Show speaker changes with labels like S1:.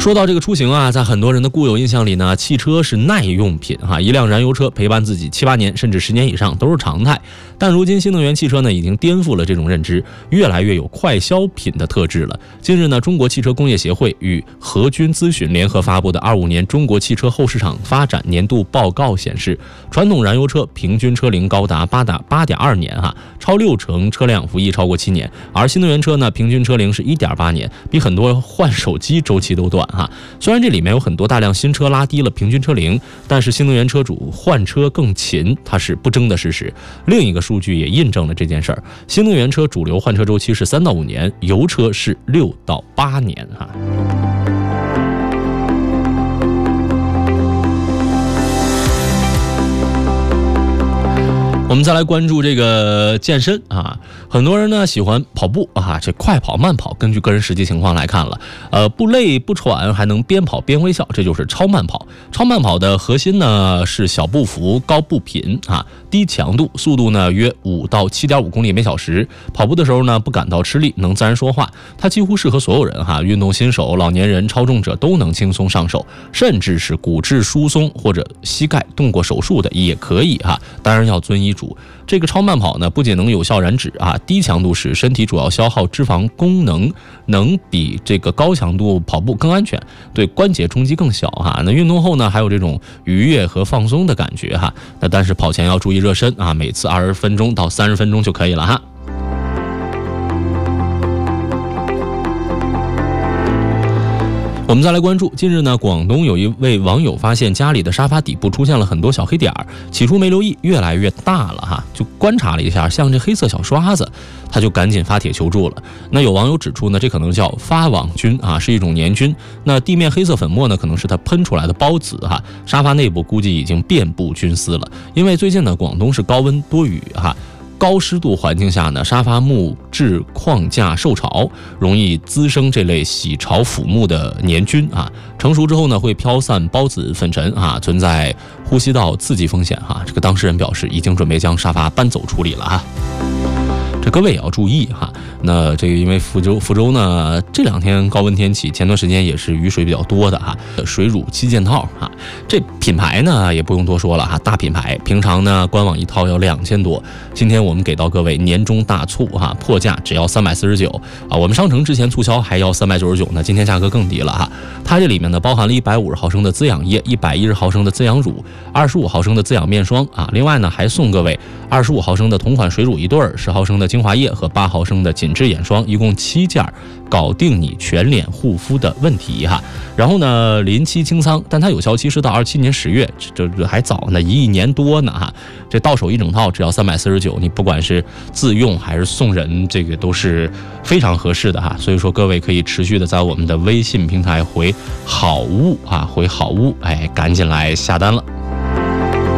S1: 说到这个出行啊，在很多人的固有印象里呢，汽车是耐用品哈，一辆燃油车陪伴自己7、8年甚至10年以上都是常态。但如今新能源汽车呢，已经颠覆了这种认知，越来越有快消品的特质了。近日呢，中国汽车工业协会与和军咨询联合发布的25年中国汽车后市场发展年度报告显示，传统燃油车平均车龄高达8.2年哈，超60%车辆服役超过7年，而新能源车呢，平均车龄是1.8年，比很多换手机周期都短哈。虽然这里面有很多大量新车拉低了平均车龄，但是新能源车主换车更勤，它是不争的事实。另一个数据也印证了这件事儿，新能源车主流换车周期是3到5年，油车是6到8年哈。我们再来关注这个健身啊，很多人呢喜欢跑步啊，这快跑慢跑根据个人实际情况来看了，不累不喘，还能边跑边微笑，这就是超慢跑。超慢跑的核心呢是小步幅高步频啊，低强度，速度呢约5到7.5公里每小时。跑步的时候呢不感到吃力，能自然说话，它几乎适合所有人哈，运动新手、老年人、超重者都能轻松上手，甚至是骨质疏松或者膝盖动过手术的也可以哈，当然要遵医嘱。这个超慢跑呢，不仅能有效燃脂啊，低强度时身体主要消耗脂肪功能能比这个高强度跑步更安全，对关节冲击更小哈。那运动后呢，还有这种愉悦和放松的感觉哈。那但是跑前要注意热身啊，每次20分钟到30分钟就可以了哈。我们再来关注，近日呢，广东有一位网友发现家里的沙发底部出现了很多小黑点儿，起初没留意，越来越大了哈，就观察了一下，像这黑色小刷子，他就赶紧发帖求助了。那有网友指出呢，这可能叫发网菌啊，是一种黏菌。那地面黑色粉末呢，可能是它喷出来的孢子哈，沙发内部估计已经遍布菌丝了。因为最近呢，广东是高温多雨哈。高湿度环境下呢，沙发木质框架受潮，容易滋生这类洗潮腐木的黏菌啊。成熟之后呢，会飘散孢子粉尘啊，存在呼吸道刺激风险哈。这个当事人表示，已经准备将沙发搬走处理了哈。这各位也要注意哈。那这个因为福州呢这2天高温天气，前段时间也是雨水比较多的哈。水乳7件套哈，这品牌呢也不用多说了哈，大品牌，平常呢官网一套要2000多，今天我们给到各位年终大促哈，破价只要349啊，我们商城之前促销还要399呢，今天价格更低了哈。它这里面呢包含了150毫升的滋养液、110毫升的滋养乳、25毫升的滋养面霜啊，另外呢还送各位25毫升的同款水乳1对，10毫升的精华液和8毫升的紧致眼霜，一共7件，搞定你全脸护肤的问题哈。然后呢，临期清仓，但它有效期是到27年10月，这还早呢，1年多呢哈。这到手一整套只要349，你不管是自用还是送人，这个都是非常合适的哈。所以说各位可以持续的在我们的微信平台回好物啊，回好物，哎，赶紧来下单了。